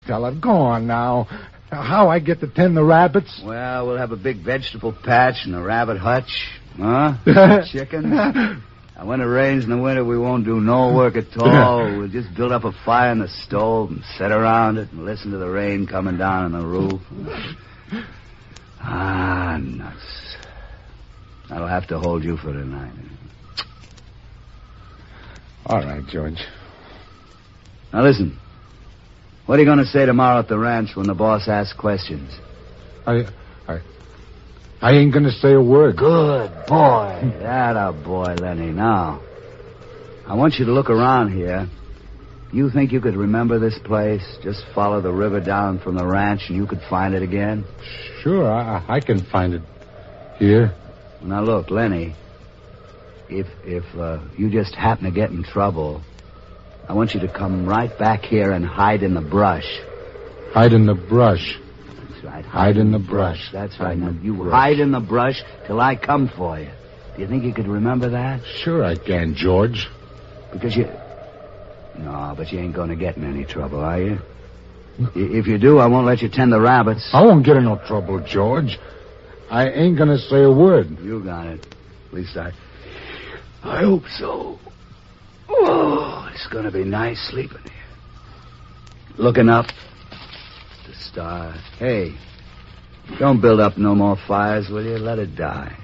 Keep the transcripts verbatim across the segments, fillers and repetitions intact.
Tell her, go on now. How I get to tend the rabbits? Well, we'll have a big vegetable patch and a rabbit hutch. Huh? Chickens. And when it rains in the winter, we won't do no work at all. We'll just build up a fire in the stove and sit around it and listen to the rain coming down on the roof. Ah, nuts. I'll have to hold you for tonight. All right, George. Now, listen. What are you going to say tomorrow at the ranch when the boss asks questions? I... I... I ain't going to say a word. Good boy. That a boy, Lenny. Now, I want you to look around here. You think you could remember this place? Just follow the river down from the ranch and you could find it again? Sure, I, I can find it here. Now, look, Lenny, if if uh, you just happen to get in trouble, I want you to come right back here and hide in the brush. Hide in the brush? That's right. Hide, hide in the brush. brush. That's right. Hide now, you brush. hide in the brush till I come for you. Do you think you could remember that? Sure I can, George. Because you... No, but you ain't going to get in any trouble, are you? If you do, I won't let you tend the rabbits. I won't get in no trouble, George. I ain't going to say a word. You got it. At least I... I hope so. Oh, it's going to be nice sleeping here. Looking up. The stars. Hey, don't build up no more fires, will you? Let it die.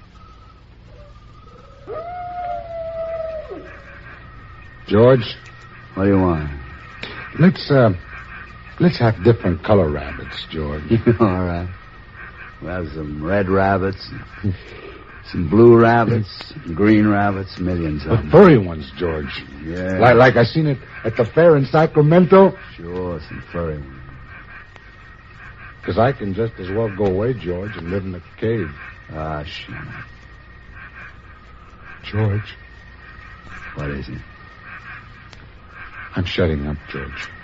George? What do you want? Let's, uh, let's have different color rabbits, George. All right. We'll have some red rabbits, some blue rabbits, some green rabbits, millions of the them. The furry ones, George. Yeah. Like, like I seen it at the fair in Sacramento. Sure, some furry ones. Because I can just as well go away, George, and live in a cave. Ah, shut up. George. What is it? I'm shutting up, George.